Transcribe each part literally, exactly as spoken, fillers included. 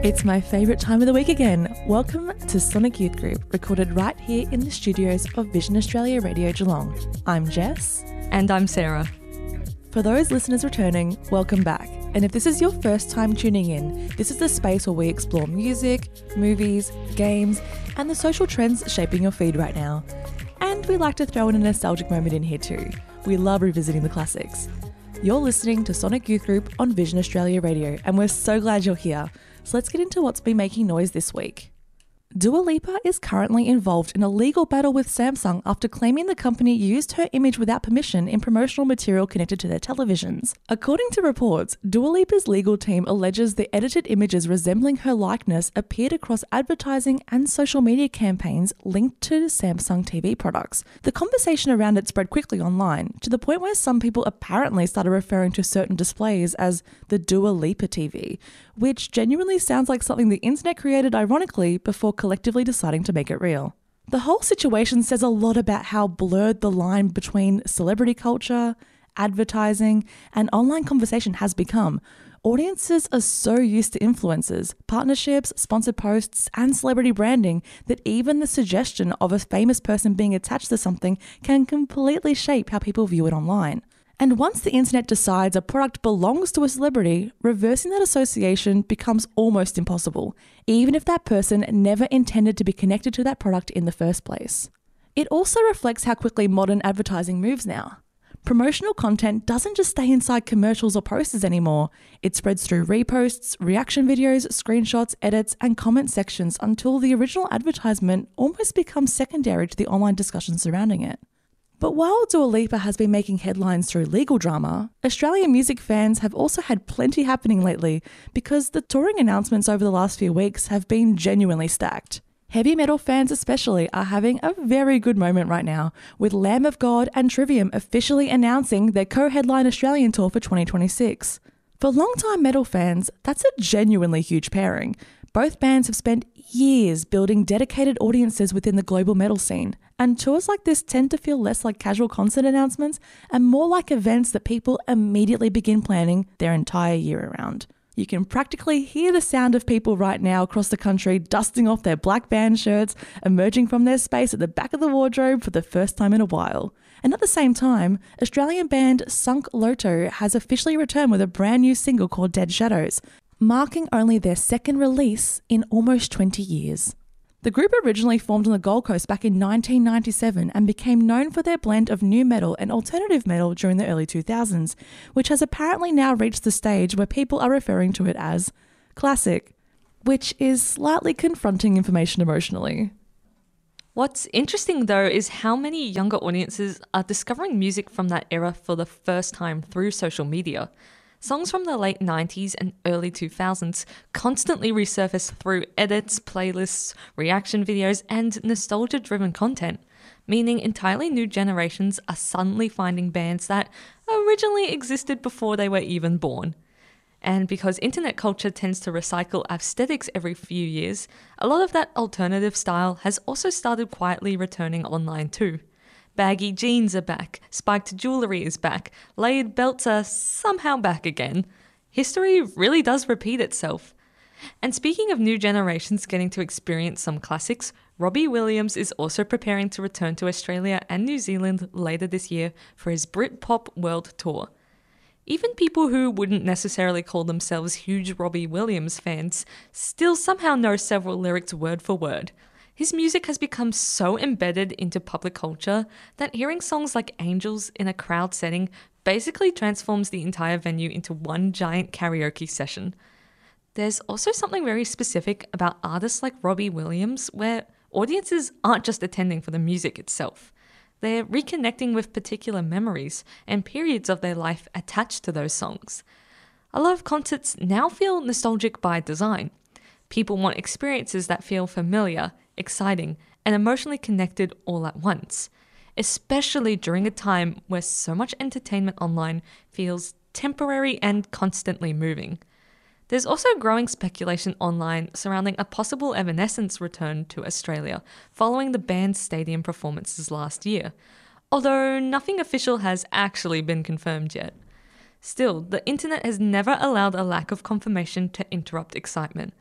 It's my favourite time of the week again. Welcome to Sonic Youth Group, recorded right here in the studios of Vision Australia Radio Geelong. I'm Jess. And I'm Sarah. For those listeners returning, welcome back. And if this is your first time tuning in, this is the space where we explore music, movies, games, and the social trends shaping your feed right now. And we like to throw in a nostalgic moment in here too. We love revisiting the classics. You're listening to Sonic Youth Group on Vision Australia Radio, and we're so glad you're here. So let's get into what's been making noise this week. Dua Lipa is currently involved in a legal battle with Samsung after claiming the company used her image without permission in promotional material connected to their televisions. According to reports, Dua Lipa's legal team alleges the edited images resembling her likeness appeared across advertising and social media campaigns linked to Samsung T V products. The conversation around it spread quickly online, to the point where some people apparently started referring to certain displays as the Dua Lipa T V, which genuinely sounds like something the internet created ironically before collectively deciding to make it real. The whole situation says a lot about how blurred the line between celebrity culture, advertising, and online conversation has become. Audiences are so used to influencers, partnerships, sponsored posts, and celebrity branding that even the suggestion of a famous person being attached to something can completely shape how people view it online. And once the internet decides a product belongs to a celebrity, reversing that association becomes almost impossible, even if that person never intended to be connected to that product in the first place. It also reflects how quickly modern advertising moves now. Promotional content doesn't just stay inside commercials or posters anymore. It spreads through reposts, reaction videos, screenshots, edits, and comment sections until the original advertisement almost becomes secondary to the online discussion surrounding it. But while Dua Lipa has been making headlines through legal drama, Australian music fans have also had plenty happening lately because the touring announcements over the last few weeks have been genuinely stacked. Heavy metal fans especially are having a very good moment right now, with Lamb of God and Trivium officially announcing their co-headline Australian tour for twenty twenty-six. For longtime metal fans, that's a genuinely huge pairing. Both bands have spent years building dedicated audiences within the global metal scene, and tours like this tend to feel less like casual concert announcements and more like events that people immediately begin planning their entire year around. You can practically hear the sound of people right now across the country dusting off their black band shirts, emerging from their space at the back of the wardrobe for the first time in a while. And at the same time, Australian band Sunk Loto has officially returned with a brand new single called Dead Shadows, marking only their second release in almost twenty years. The group originally formed on the Gold Coast back in nineteen ninety-seven and became known for their blend of nu metal and alternative metal during the early two thousands, which has apparently now reached the stage where people are referring to it as classic, which is slightly confronting information emotionally. What's interesting though is how many younger audiences are discovering music from that era for the first time through social media. Songs from the late nineties and early two thousands constantly resurface through edits, playlists, reaction videos, and nostalgia-driven content, meaning entirely new generations are suddenly finding bands that originally existed before they were even born. And because internet culture tends to recycle aesthetics every few years, a lot of that alternative style has also started quietly returning online too. Baggy jeans are back, spiked jewellery is back, layered belts are somehow back again. History really does repeat itself. And speaking of new generations getting to experience some classics, Robbie Williams is also preparing to return to Australia and New Zealand later this year for his Britpop World Tour. Even people who wouldn't necessarily call themselves huge Robbie Williams fans still somehow know several lyrics word for word. His music has become so embedded into public culture that hearing songs like Angels in a crowd setting basically transforms the entire venue into one giant karaoke session. There's also something very specific about artists like Robbie Williams where audiences aren't just attending for the music itself. They're reconnecting with particular memories and periods of their life attached to those songs. A lot of concerts now feel nostalgic by design. People want experiences that feel familiar, exciting, and emotionally connected all at once, especially during a time where so much entertainment online feels temporary and constantly moving. There's also growing speculation online surrounding a possible Evanescence return to Australia following the band's stadium performances last year, although nothing official has actually been confirmed yet. Still, the internet has never allowed a lack of confirmation to interrupt excitement.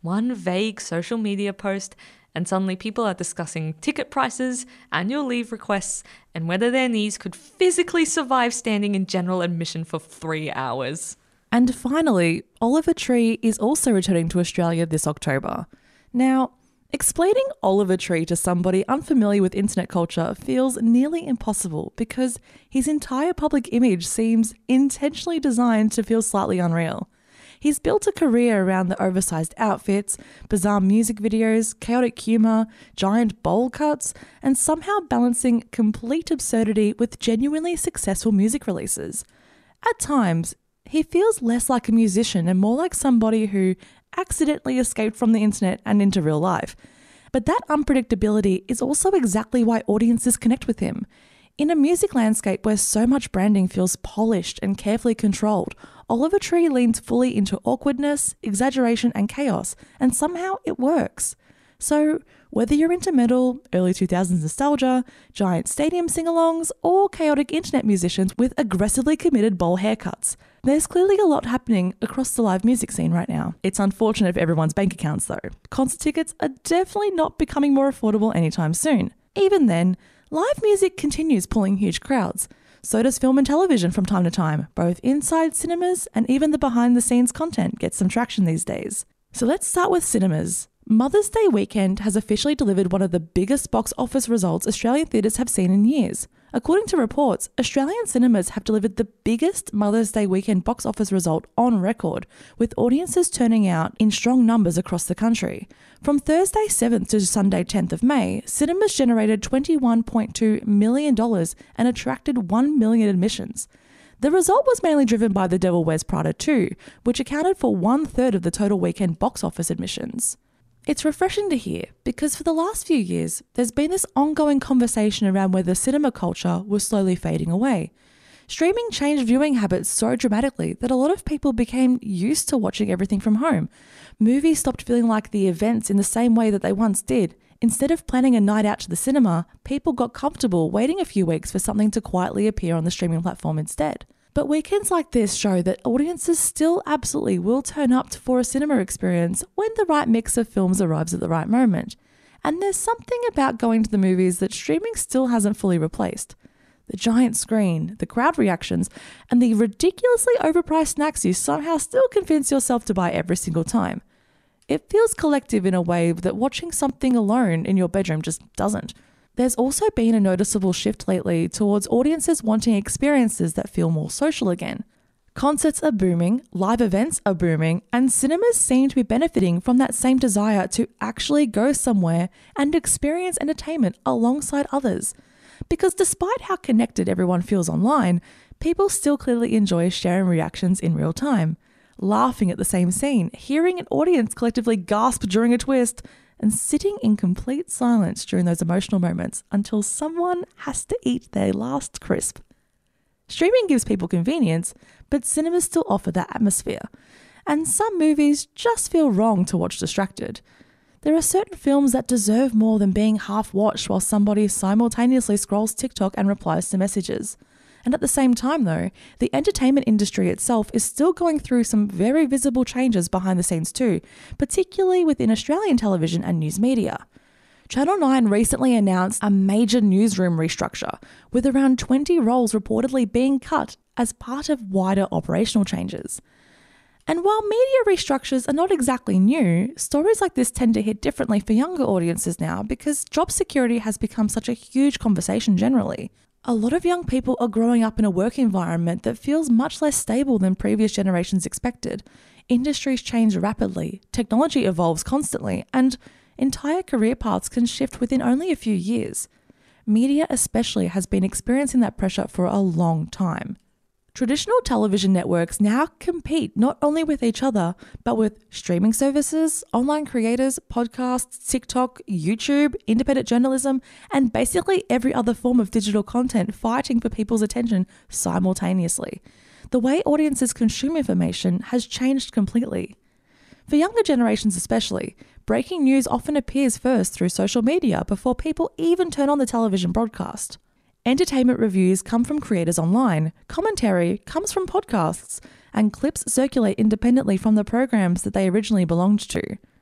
One vague social media post, and suddenly people are discussing ticket prices, annual leave requests, and whether their knees could physically survive standing in general admission for three hours. And finally, Oliver Tree is also returning to Australia this October. Now, explaining Oliver Tree to somebody unfamiliar with internet culture feels nearly impossible because his entire public image seems intentionally designed to feel slightly unreal. He's built a career around the oversized outfits, bizarre music videos, chaotic humour, giant bowl cuts, and somehow balancing complete absurdity with genuinely successful music releases. At times, he feels less like a musician and more like somebody who accidentally escaped from the internet and into real life. But that unpredictability is also exactly why audiences connect with him. In a music landscape where so much branding feels polished and carefully controlled, Oliver Tree leans fully into awkwardness, exaggeration, and chaos, and somehow it works. So, whether you're into metal, early two thousands nostalgia, giant stadium sing-alongs, or chaotic internet musicians with aggressively committed bowl haircuts, there's clearly a lot happening across the live music scene right now. It's unfortunate for everyone's bank accounts though. Concert tickets are definitely not becoming more affordable anytime soon. Even then, live music continues pulling huge crowds. So does film and television from time to time. Both inside cinemas and even the behind-the-scenes content gets some traction these days. So let's start with cinemas. Mother's Day weekend has officially delivered one of the biggest box office results Australian theatres have seen in years. According to reports, Australian cinemas have delivered the biggest Mother's Day weekend box office result on record, with audiences turning out in strong numbers across the country. From Thursday seventh to Sunday tenth of May, cinemas generated twenty-one point two million dollars and attracted one million admissions. The result was mainly driven by The Devil Wears Prada two, which accounted for one-third of the total weekend box office admissions. It's refreshing to hear because for the last few years, there's been this ongoing conversation around whether cinema culture was slowly fading away. Streaming changed viewing habits so dramatically that a lot of people became used to watching everything from home. Movies stopped feeling like the events in the same way that they once did. Instead of planning a night out to the cinema, people got comfortable waiting a few weeks for something to quietly appear on the streaming platform instead. But weekends like this show that audiences still absolutely will turn up for a cinema experience when the right mix of films arrives at the right moment. And there's something about going to the movies that streaming still hasn't fully replaced. The giant screen, the crowd reactions, and the ridiculously overpriced snacks you somehow still convince yourself to buy every single time. It feels collective in a way that watching something alone in your bedroom just doesn't. There's also been a noticeable shift lately towards audiences wanting experiences that feel more social again. Concerts are booming, live events are booming, and cinemas seem to be benefiting from that same desire to actually go somewhere and experience entertainment alongside others. Because despite how connected everyone feels online, people still clearly enjoy sharing reactions in real time, laughing at the same scene, hearing an audience collectively gasp during a twist, and sitting in complete silence during those emotional moments until someone has to eat their last crisp. Streaming gives people convenience, but cinemas still offer that atmosphere. And some movies just feel wrong to watch distracted. There are certain films that deserve more than being half-watched while somebody simultaneously scrolls TikTok and replies to messages. And at the same time though, the entertainment industry itself is still going through some very visible changes behind the scenes too, particularly within Australian television and news media. Channel nine recently announced a major newsroom restructure, with around twenty roles reportedly being cut as part of wider operational changes. And while media restructures are not exactly new, stories like this tend to hit differently for younger audiences now because job security has become such a huge conversation generally. A lot of young people are growing up in a work environment that feels much less stable than previous generations expected. Industries change rapidly, technology evolves constantly, and entire career paths can shift within only a few years. Media especially has been experiencing that pressure for a long time. Traditional television networks now compete not only with each other, but with streaming services, online creators, podcasts, TikTok, YouTube, independent journalism, and basically every other form of digital content fighting for people's attention simultaneously. The way audiences consume information has changed completely. For younger generations especially, breaking news often appears first through social media before people even turn on the television broadcast. Entertainment reviews come from creators online, commentary comes from podcasts, and clips circulate independently from the programs that they originally belonged to.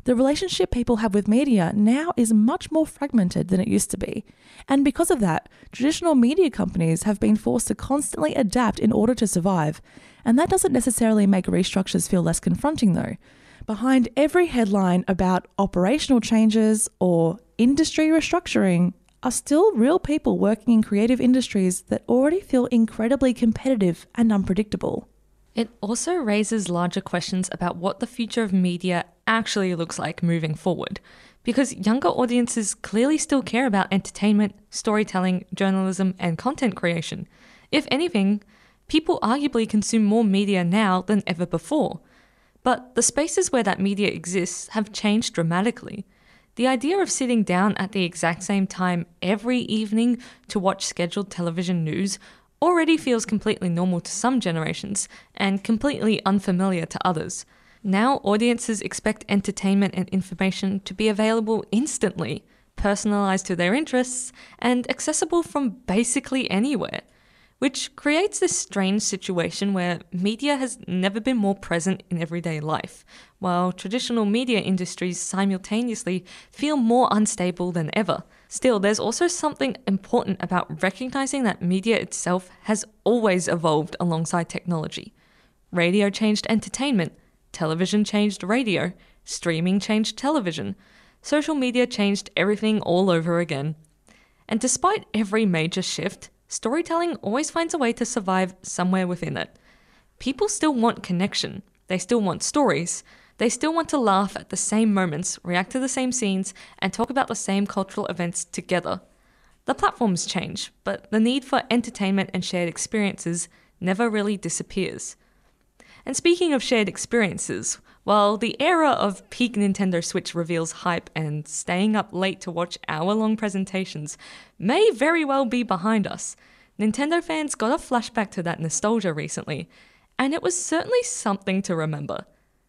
The relationship people have with media now is much more fragmented than it used to be. And because of that, traditional media companies have been forced to constantly adapt in order to survive. And that doesn't necessarily make restructures feel less confronting though. Behind every headline about operational changes or industry restructuring are still real people working in creative industries that already feel incredibly competitive and unpredictable. It also raises larger questions about what the future of media actually looks like moving forward, because younger audiences clearly still care about entertainment, storytelling, journalism, and content creation. If anything, people arguably consume more media now than ever before. But the spaces where that media exists have changed dramatically. The idea of sitting down at the exact same time every evening to watch scheduled television news already feels completely normal to some generations and completely unfamiliar to others. Now audiences expect entertainment and information to be available instantly, personalized to their interests, and accessible from basically anywhere, which creates this strange situation where media has never been more present in everyday life, while traditional media industries simultaneously feel more unstable than ever. Still, there's also something important about recognizing that media itself has always evolved alongside technology. Radio changed entertainment, television changed radio, streaming changed television, social media changed everything all over again. And despite every major shift, storytelling always finds a way to survive somewhere within it. People still want connection, they still want stories, they still want to laugh at the same moments, react to the same scenes, and talk about the same cultural events together. The platforms change, but the need for entertainment and shared experiences never really disappears. And speaking of shared experiences, while the era of peak Nintendo Switch reveals hype and staying up late to watch hour-long presentations may very well be behind us, Nintendo fans got a flashback to that nostalgia recently, and it was certainly something to remember.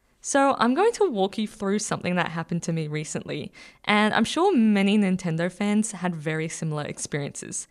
So I'm going to walk you through something that happened to me recently, and I'm sure many Nintendo fans had very similar experiences.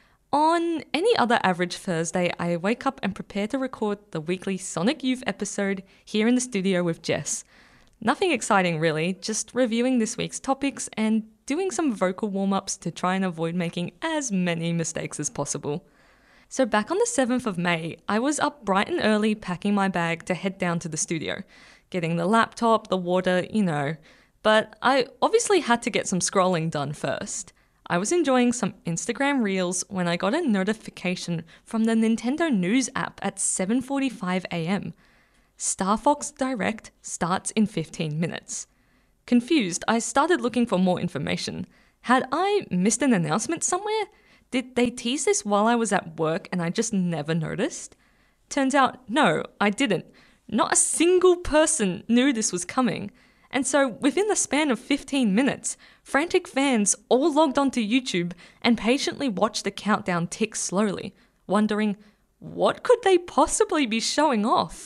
On any other average Thursday, I wake up and prepare to record the weekly Sonic Youth episode here in the studio with Jess. Nothing exciting really, just reviewing this week's topics and doing some vocal warm-ups to try and avoid making as many mistakes as possible. So back on the seventh of May, I was up bright and early packing my bag to head down to the studio, getting the laptop, the water, you know. But I obviously had to get some scrolling done first. I was enjoying some Instagram Reels when I got a notification from the Nintendo News app at seven forty-five a.m. Star Fox Direct starts in fifteen minutes. Confused, I started looking for more information. Had I missed an announcement somewhere? Did they tease this while I was at work and I just never noticed? Turns out, no, I didn't. Not a single person knew this was coming. And so, within the span of fifteen minutes, frantic fans all logged onto YouTube and patiently watched the countdown tick slowly, wondering, what could they possibly be showing off?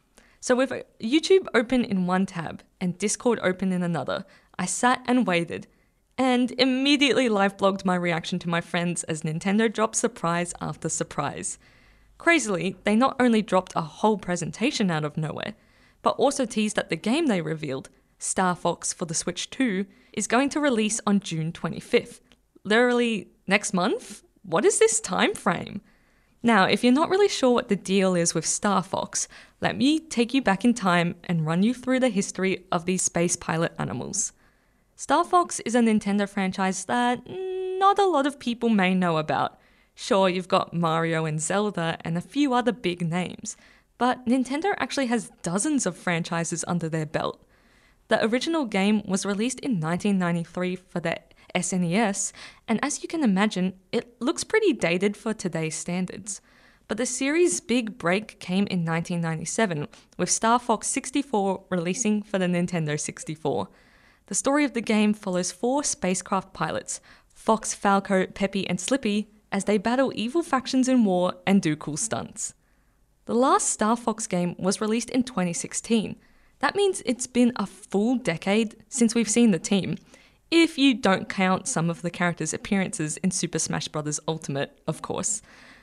So with YouTube open in one tab and Discord open in another, I sat and waited, and immediately live blogged my reaction to my friends as Nintendo dropped surprise after surprise. Crazily, they not only dropped a whole presentation out of nowhere, but also teased that the game they revealed, Star Fox for the Switch two, is going to release on June twenty-fifth. Literally next month? What is this time frame? Now, if you're not really sure what the deal is with Star Fox, let me take you back in time and run you through the history of these space pilot animals. Star Fox is a Nintendo franchise that not a lot of people may know about. Sure, you've got Mario and Zelda and a few other big names, but Nintendo actually has dozens of franchises under their belt. The original game was released in nineteen ninety-three for the S N E S, and as you can imagine, it looks pretty dated for today's standards. But the series' big break came in nineteen ninety-seven, with Star Fox sixty-four releasing for the Nintendo sixty-four. The story of the game follows four spacecraft pilots, Fox, Falco, Peppy, and Slippy, as they battle evil factions in war and do cool stunts. The last Star Fox game was released in twenty sixteen. That means it's been a full decade since we've seen the team, if you don't count some of the characters' appearances in Super Smash Bros. Ultimate, of course.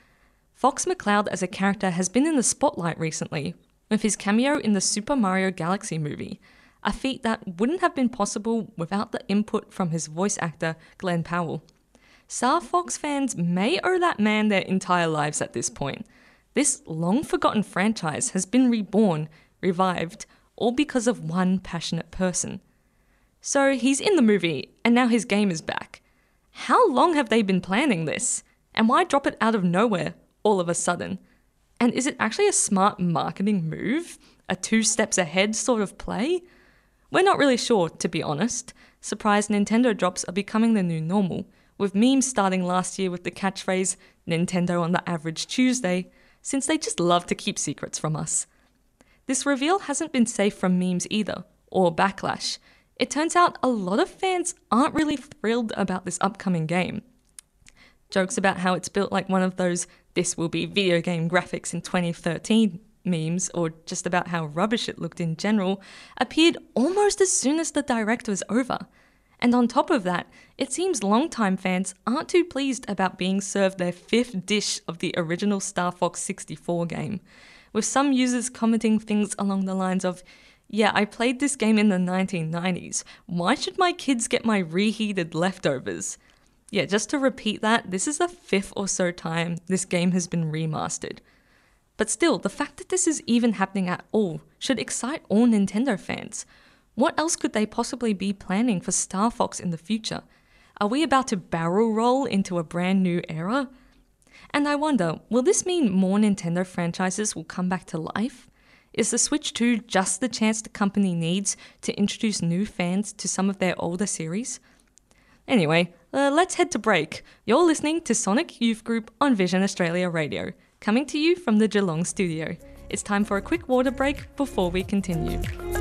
Fox McCloud as a character has been in the spotlight recently, with his cameo in the Super Mario Galaxy movie. a feat that wouldn't have been possible without the input from his voice actor, Glenn Powell. Star Fox fans may owe that man their entire lives at this point. This long-forgotten franchise has been reborn, revived, all because of one passionate person. So he's in the movie, and now his game is back. How long have they been planning this? And why drop it out of nowhere all of a sudden? And is it actually a smart marketing move? A two steps ahead sort of play? We're not really sure, to be honest. Surprise Nintendo drops are becoming the new normal, with memes starting last year with the catchphrase, Nintendo on the average Tuesday, since they just love to keep secrets from us. This reveal hasn't been safe from memes either, or backlash. It turns out a lot of fans aren't really thrilled about this upcoming game. Jokes about how it's built like one of those "this will be video game graphics in twenty thirteen" memes, or just about how rubbish it looked in general, appeared almost as soon as the direct was over. And on top of that, it seems longtime fans aren't too pleased about being served their fifth dish of the original Star Fox sixty-four game, with some users commenting things along the lines of, "Yeah, I played this game in the nineteen nineties. Why should my kids get my reheated leftovers?" Yeah, just to repeat that, this is the fifth or so time this game has been remastered. But still, the fact that this is even happening at all should excite all Nintendo fans. What else could they possibly be planning for Star Fox in the future? Are we about to barrel roll into a brand new era? And I wonder, will this mean more Nintendo franchises will come back to life? Is the Switch two just the chance the company needs to introduce new fans to some of their older series? Anyway, uh, let's head to break. You're listening to Sonic Youth Group on Vision Australia Radio, coming to you from the Geelong studio. It's time for a quick water break before we continue.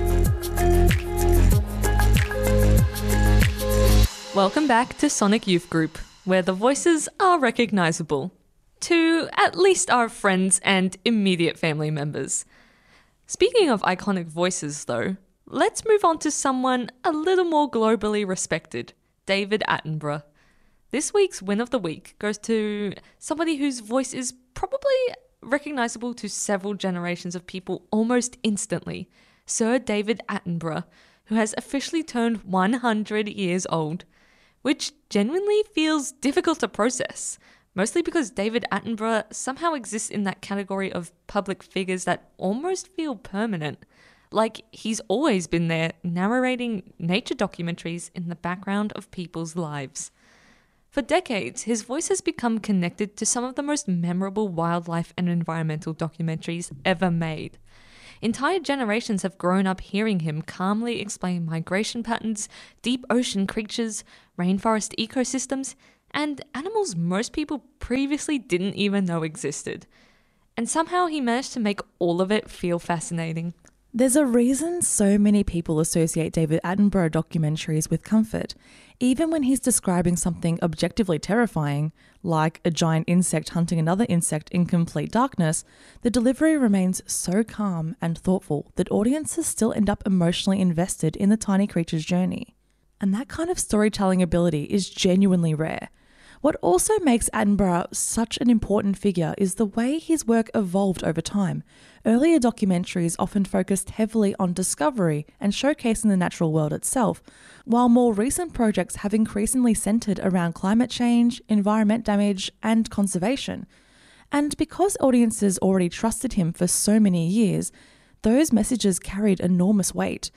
Welcome back to Sonic Youth Group, where the voices are recognisable. To at least our friends and immediate family members. Speaking of iconic voices though, let's move on to someone a little more globally respected, David Attenborough. This week's win of the week goes to somebody whose voice is probably recognisable to several generations of people almost instantly, Sir David Attenborough, who has officially turned one hundred years old, which genuinely feels difficult to process. Mostly because David Attenborough somehow exists in that category of public figures that almost feel permanent. Like he's always been there, narrating nature documentaries in the background of people's lives. For decades, his voice has become connected to some of the most memorable wildlife and environmental documentaries ever made. Entire generations have grown up hearing him calmly explain migration patterns, deep ocean creatures, rainforest ecosystems, and animals most people previously didn't even know existed. And somehow he managed to make all of it feel fascinating. There's a reason so many people associate David Attenborough documentaries with comfort. Even when he's describing something objectively terrifying, like a giant insect hunting another insect in complete darkness, the delivery remains so calm and thoughtful that audiences still end up emotionally invested in the tiny creature's journey. And that kind of storytelling ability is genuinely rare. What also makes Attenborough such an important figure is the way his work evolved over time. Earlier documentaries often focused heavily on discovery and showcasing the natural world itself, while more recent projects have increasingly centered around climate change, environment damage, and conservation. And because audiences already trusted him for so many years, those messages carried enormous weight.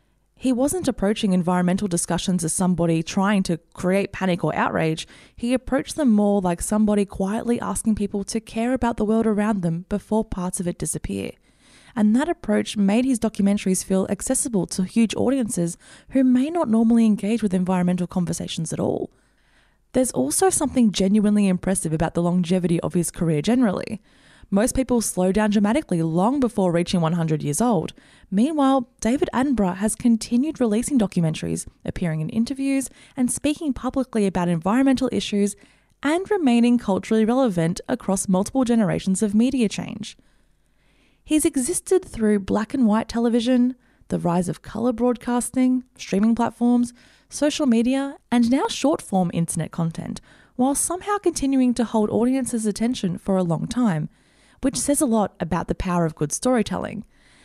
He wasn't approaching environmental discussions as somebody trying to create panic or outrage. He approached them more like somebody quietly asking people to care about the world around them before parts of it disappear. And that approach made his documentaries feel accessible to huge audiences who may not normally engage with environmental conversations at all. There's also something genuinely impressive about the longevity of his career generally. Most people slow down dramatically long before reaching one hundred years old. Meanwhile, David Attenborough has continued releasing documentaries, appearing in interviews, and speaking publicly about environmental issues, and remaining culturally relevant across multiple generations of media change. He's existed through black and white television, the rise of colour broadcasting, streaming platforms, social media, and now short-form internet content, while somehow continuing to hold audiences' attention for a long time, which says a lot about the power of good storytelling.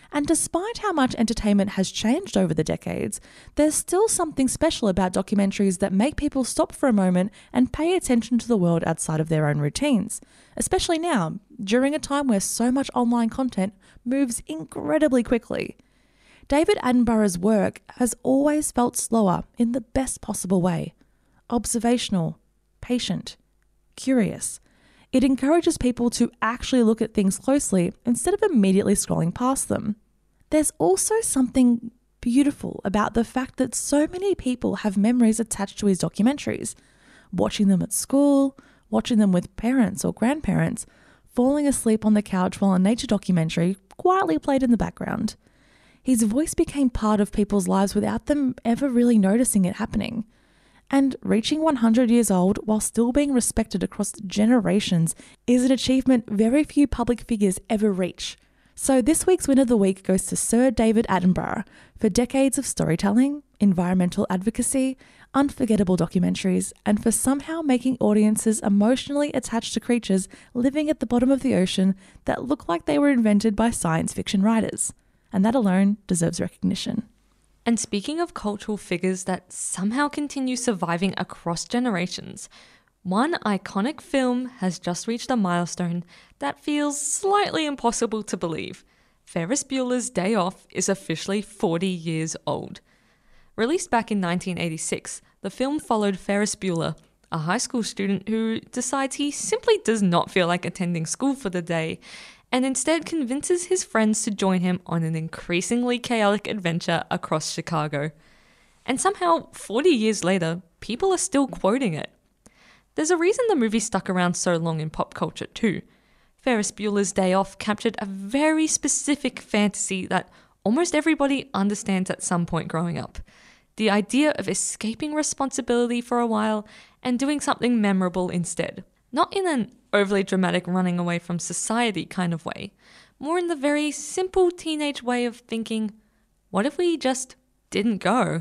And despite how much entertainment has changed over the decades, there's still something special about documentaries that make people stop for a moment and pay attention to the world outside of their own routines, especially now, during a time where so much online content moves incredibly quickly. David Attenborough's work has always felt slower in the best possible way. Observational, patient, curious. It encourages people to actually look at things closely instead of immediately scrolling past them. There's also something beautiful about the fact that so many people have memories attached to his documentaries, watching them at school, watching them with parents or grandparents, falling asleep on the couch while a nature documentary quietly played in the background. His voice became part of people's lives without them ever really noticing it happening. And reaching one hundred years old while still being respected across generations is an achievement very few public figures ever reach. So this week's Win of the Week goes to Sir David Attenborough for decades of storytelling, environmental advocacy, unforgettable documentaries, and for somehow making audiences emotionally attached to creatures living at the bottom of the ocean that look like they were invented by science fiction writers. And that alone deserves recognition. And speaking of cultural figures that somehow continue surviving across generations, one iconic film has just reached a milestone that feels slightly impossible to believe. Ferris Bueller's Day Off is officially forty years old. Released back in nineteen eighty-six, the film followed Ferris Bueller, a high school student who decides he simply does not feel like attending school for the day, and instead convinces his friends to join him on an increasingly chaotic adventure across Chicago. And somehow, forty years later, people are still quoting it. There's a reason the movie stuck around so long in pop culture too. Ferris Bueller's Day Off captured a very specific fantasy that almost everybody understands at some point growing up. The idea of escaping responsibility for a while and doing something memorable instead. Not in an overly dramatic running away from society kind of way, more in the very simple teenage way of thinking, what if we just didn't go?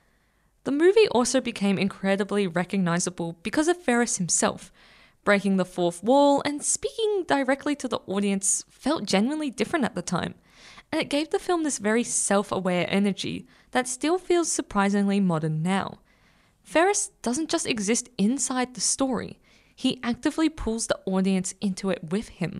The movie also became incredibly recognizable because of Ferris himself. Breaking the fourth wall and speaking directly to the audience felt genuinely different at the time, and it gave the film this very self-aware energy that still feels surprisingly modern now. Ferris doesn't just exist inside the story, he actively pulls the audience into it with him.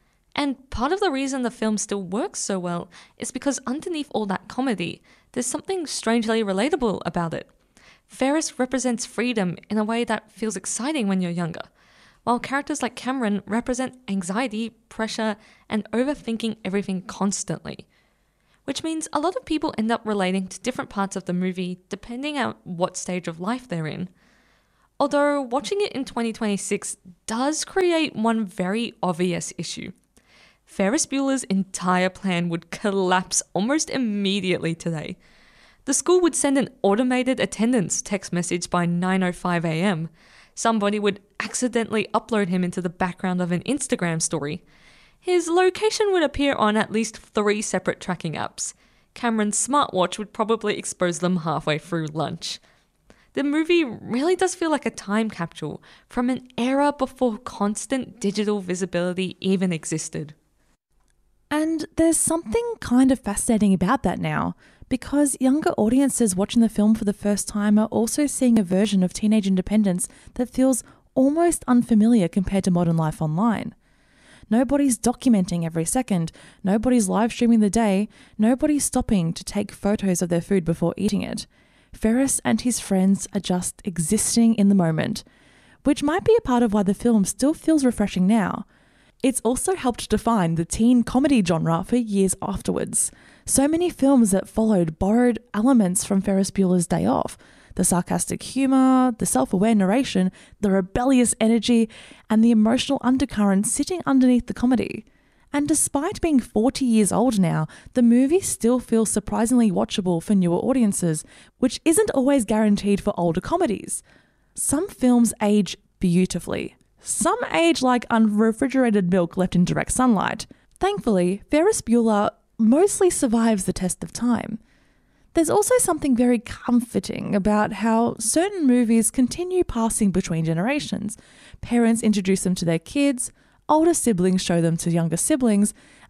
And part of the reason the film still works so well is because underneath all that comedy, there's something strangely relatable about it. Ferris represents freedom in a way that feels exciting when you're younger, while characters like Cameron represent anxiety, pressure, and overthinking everything constantly. Which means a lot of people end up relating to different parts of the movie depending on what stage of life they're in. Although watching it in twenty twenty-six does create one very obvious issue. Ferris Bueller's entire plan would collapse almost immediately today. The school would send an automated attendance text message by nine oh five a.m. Somebody would accidentally upload him into the background of an Instagram story. His location would appear on at least three separate tracking apps. Cameron's smartwatch would probably expose them halfway through lunch. The movie really does feel like a time capsule from an era before constant digital visibility even existed. And there's something kind of fascinating about that now, because younger audiences watching the film for the first time are also seeing a version of teenage independence that feels almost unfamiliar compared to modern life online. Nobody's documenting every second, nobody's live streaming the day, nobody's stopping to take photos of their food before eating it. Ferris and his friends are just existing in the moment, which might be a part of why the film still feels refreshing now. It's also helped define the teen comedy genre for years afterwards. So many films that followed borrowed elements from Ferris Bueller's Day Off. The sarcastic humour, the self-aware narration, the rebellious energy, and the emotional undercurrent sitting underneath the comedy. And despite being forty years old now, the movie still feels surprisingly watchable for newer audiences, which isn't always guaranteed for older comedies. Some films age beautifully. Some age like unrefrigerated milk left in direct sunlight. Thankfully, Ferris Bueller mostly survives the test of time. There's also something very comforting about how certain movies continue passing between generations. Parents introduce them to their kids, older siblings show them to younger siblings,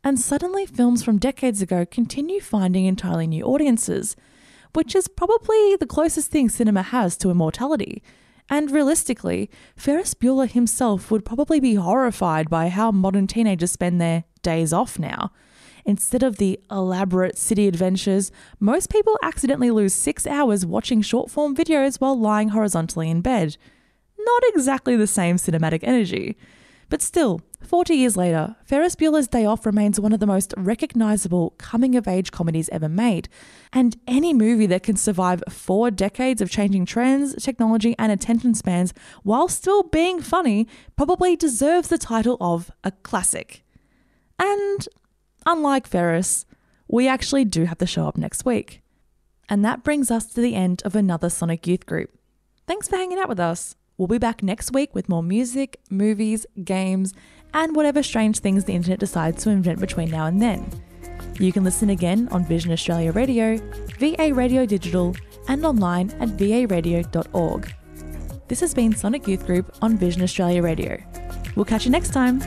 and suddenly films from decades ago continue finding entirely new audiences, which is probably the closest thing cinema has to immortality. And realistically, Ferris Bueller himself would probably be horrified by how modern teenagers spend their days off now. Instead of the elaborate city adventures, most people accidentally lose six hours watching short-form videos while lying horizontally in bed. Not exactly the same cinematic energy. But still, forty years later, Ferris Bueller's Day Off remains one of the most recognisable coming-of-age comedies ever made. And any movie that can survive four decades of changing trends, technology and attention spans while still being funny probably deserves the title of a classic. And unlike Ferris, we actually do have to show up next week. And that brings us to the end of another Sonic Youth Group. Thanks for hanging out with us. We'll be back next week with more music, movies, games, and whatever strange things the internet decides to invent between now and then. You can listen again on Vision Australia Radio, V A Radio Digital, and online at v a radio dot org. This has been Sonic Youth Group on Vision Australia Radio. We'll catch you next time.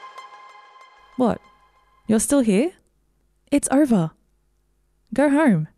What? You're still here? It's over. Go home.